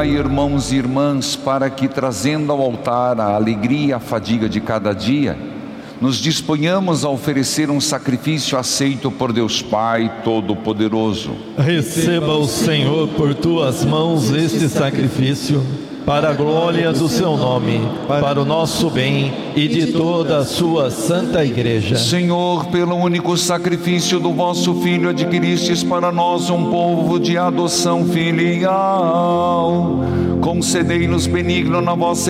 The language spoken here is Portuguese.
Consolai, irmãos e irmãs, para que, trazendo ao altar a alegria e a fadiga de cada dia, nos disponhamos a oferecer um sacrifício aceito por Deus Pai Todo-Poderoso. Receba o Senhor por tuas mãos este sacrifício, para a glória do seu nome, para o nosso bem e de toda a sua santa igreja. Senhor, pelo único sacrifício do vosso Filho, adquiristes para nós um povo de adoção filial. Concedei-nos benigno na vossa